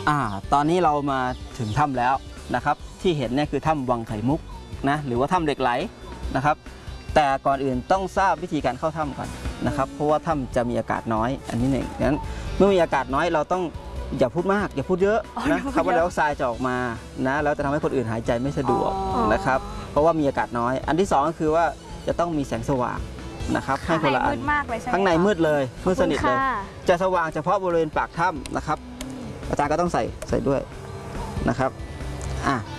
ตอนนี้เรามาถึงถ้ำแล้วนะครับที่เห็นเนี่ยคือถ้ำวังไข่มุกนะหรือว่าถ้ำเหล็กไหลนะครับแต่ก่อนอื่นต้องทราบวิธีการเข้าถ้ำก่อนนะครับเพราะว่าถ้ำจะมีอากาศน้อยอันนี้หนึ่งงั้นเมื่อมีอากาศน้อยเราต้องอย่าพูดมากอย่าพูดเยอะนะคาร์บอนไดออกไซด์จะออกมานะแล้วจะทำให้คนอื่นหายใจไม่สะดวกนะครับเพราะว่ามีอากาศน้อยอันที่2ก็คือว่าจะต้องมีแสงสว่างนะครับให้คนละอันข้างในมืดเลยมืดสนิทเลยจะสว่างเฉพาะบริเวณปากถ้ำนะครับอาจารย์ก็ต้องใส่ด้วยนะครับ